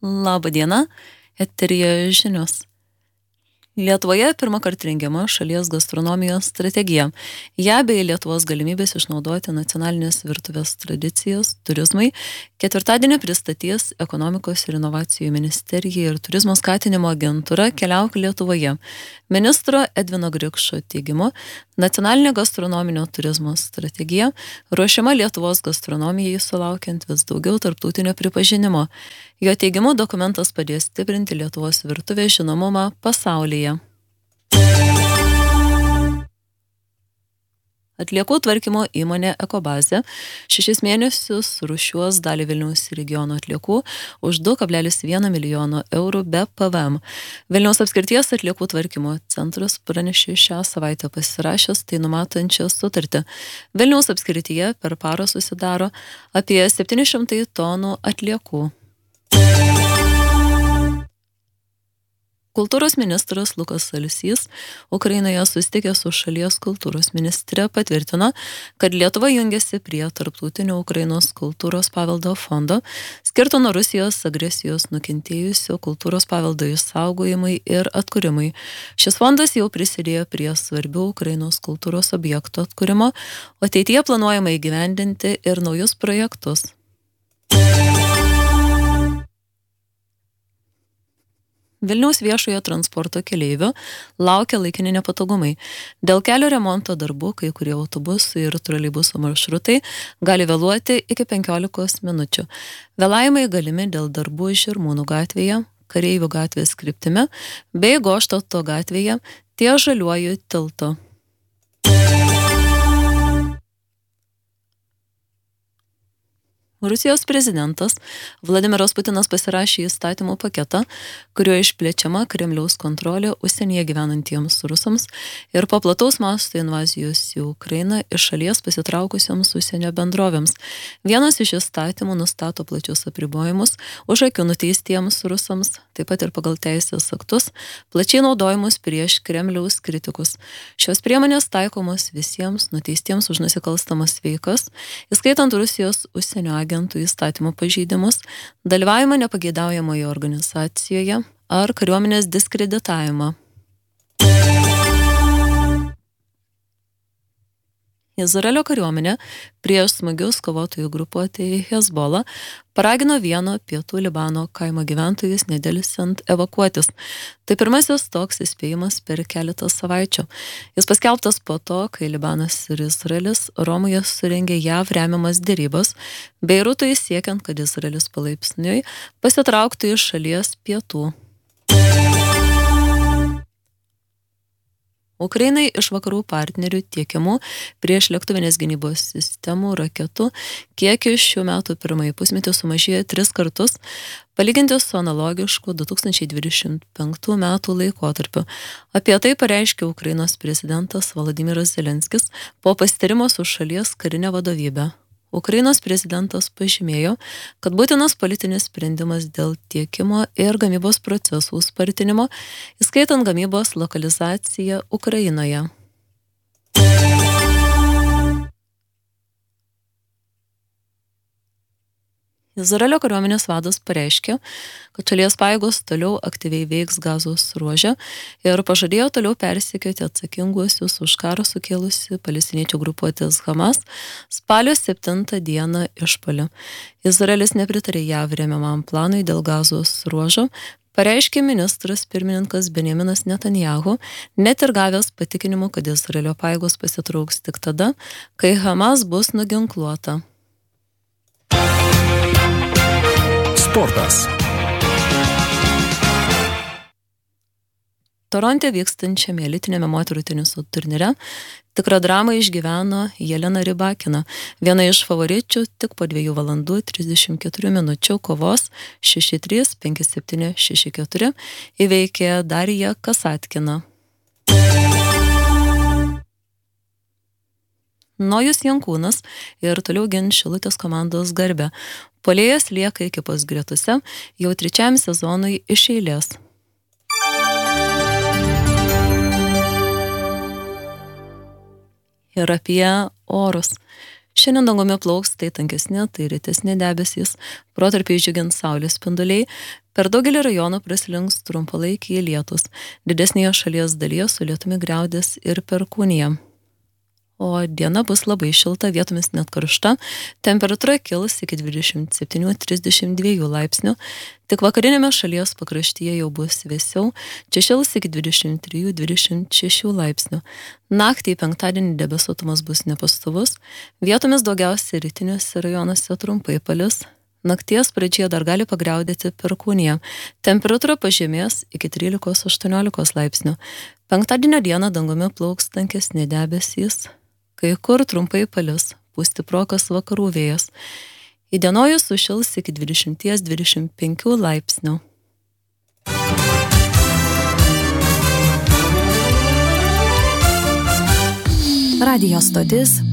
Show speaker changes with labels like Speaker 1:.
Speaker 1: Labą dieną, eteryje žinios. Lietuvoje pirmą kartą rengiama šalies gastronomijos strategija. Ja bei Lietuvos galimybės išnaudoti nacionalinės virtuvės tradicijas turizmui ketvirtadienį pristatys Ekonomikos ir inovacijų ministerija ir turizmo skatinimo agentūra Keliauk Lietuvoje. Ministro Edvino Grikšo teigimu, nacionalinė gastronominio turizmo strategija ruošiama Lietuvos gastronomijai sulaukiant vis daugiau tarptautinio pripažinimo. Jo teigimu, dokumentas padės stiprinti Lietuvos virtuvės žinomumą pasaulyje. Atliekų tvarkymo įmonė Ekobazė 6 mėnesius rūšiuos dalį Vilniaus regiono atliekų už 2,1 milijono eurų be PVM. Vilniaus apskrities atliekų tvarkymo centras pranešė šią savaitę pasirašęs tai numatančią sutartį. Vilniaus apskrityje per parą susidaro apie 700 tonų atliekų. Kultūros ministras Lukas Alsys Ukrainoje susitikęs su šalies kultūros ministre patvirtino, kad Lietuva jungiasi prie tarptautinio Ukrainos kultūros paveldo fondo, skirto nuo Rusijos agresijos nukentėjusio kultūros paveldo išsaugojimui ir atkūrimui. Šis fondas jau prisidėjo prie svarbių Ukrainos kultūros objektų atkūrimo, o ateityje planuojama įgyvendinti ir naujus projektus. Vilniaus viešojo transporto keleivių laukia laikini nepatogumai. Dėl kelio remonto darbų kai kurie autobusų ir troleibusų maršrutai gali vėluoti iki 15 minučių. Vėlavimai galimi dėl darbų Žirmūnų gatvėje, Kareivių gatvės kryptimi bei Goštauto gatvėje ties Žaliuoju tiltu. Rusijos prezidentas Vladimiras Putinas pasirašė įstatymų paketą, kuriuo išplečiama Kremliaus kontrolė užsienyje gyvenantiems rusams ir po plataus masto invazijos į Ukrainą iš šalies pasitraukusioms užsienio bendrovėms. Vienas iš įstatymų nustato plačius apribojimus už akių nuteistiems rusams, taip pat ir pagal teisės aktus, plačiai naudojimus prieš Kremliaus kritikus. Šios priemonės taikomos visiems nuteistiems už nusikalstamas veikas, įskaitant Rusijos užsienio agentų įstatymų pažeidimus, dalyvavimą nepageidaujamoje organizacijoje ar kariuomenės diskreditavimą. Izraelio kariuomenė prieš smagius kovotojų grupuotę Hezbollah paragino vieno pietų Libano kaimo gyventojus nedelsiant evakuotis. Tai pirmasis toks įspėjimas per keletą savaičių. Jis paskelbtas po to, kai Libanas ir Izraelis Romoje surengė JAV remiamas derybas, Beirutui siekiant, kad Izraelis palaipsniui pasitrauktų iš šalies pietų. Ukrainai iš vakarų partnerių tiekiamų prieš lėktuvinės gynybos sistemų raketų kiekis šių metų pirmąjį pusmetį sumažėjo 3 kartus, palyginti su analogišku 2025 metų laikotarpiu. Apie tai pareiškė Ukrainos prezidentas Volodymyras Zelenskis po pasitarimo su šalies karinė vadovybė. Ukrainos prezidentas pažymėjo, kad būtinas politinis sprendimas dėl tiekimo ir gamybos procesų spartinimo, įskaitant gamybos lokalizaciją Ukrainoje. Izraelio kariuomenės vadas pareiškė, kad šalies pajėgos toliau aktyviai veiks Gazos ruože ir pažadėjo toliau persekioti atsakinguosius už karą sukėlusi palestiniečių grupuotės Hamas spalio 7 dieną išpuolį. Izraelis nepritarė JAV remiamam planui dėl Gazos ruožo, pareiškė ministras pirmininkas Benjaminas Netanjahu, net ir gavęs patikinimu, kad Izraelio pajėgos pasitrauks tik tada, kai Hamas bus nuginkluota.
Speaker 2: Sportas.
Speaker 1: Toronte vykstančiame elitiniame moterų teniso turnyre tikrą dramą išgyveno Jelena Rybakina, viena iš favoričių tik po 2 valandų 34 minučių kovos 6-3, 5-7, 6-4 įveikė Dariją Kasatkiną. Nojus Jankūnas ir toliau gins Šilutės komandos garbę. Puolėjas lieka ekipos gretose jau 3 sezonui iš eilės. Ir apie orus. Šiandien dangumi plauks tai tankesni, tai rytesni debesys, protarpiai džiugins saulės spinduliai, per daugelį rajonų prasilenks trumpalaikiai lietus, didesnėje šalies dalyje su lietumi griaudės ir perkūnija. O diena bus labai šilta, vietomis net karšta, temperatūra kils iki 27-32 laipsnių, tik vakarinėme šalies pakraštyje jau bus vėsiau, čia šils iki 23-26 laipsnių. Naktį penktadienį debesuotumas bus nepastovus, vietomis daugiausiai rytiniuose rajonuose trumpai palis. Nakties pradžioje dar gali pagriaudėti perkūnija. Temperatūra pažemės iki 13-18 laipsnių. Penktadienio dieną dangumi plauks tankesni debesys. Kai kur trumpai palis, pūs stiprokas vakarų vėjas. Įdienojus sušils iki 20-25 laipsnių.
Speaker 2: Radio stotis